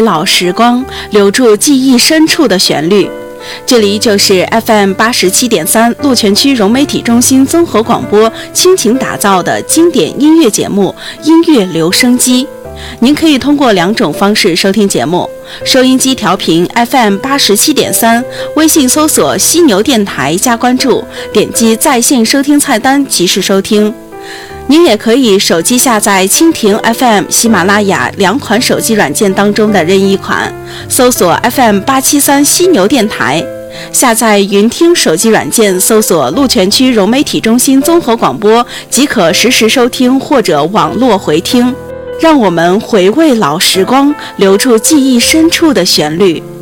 老时光，留住记忆深处的旋律。这里就是 FM87.3 鹿泉区融媒体中心综合广播倾情打造的经典音乐节目音乐留声机。您可以通过2种方式收听节目：收音机调频 FM87.3， 微信搜索犀牛电台加关注，点击在线收听菜单及时收听。您也可以手机下载蜻蜓 FM、喜马拉雅2款手机软件当中的任意一款，搜索 FM873 犀牛电台，下载云听手机软件，搜索鹿泉区融媒体中心综合广播，即可实时收听或者网络回听。让我们回味老时光，留住记忆深处的旋律。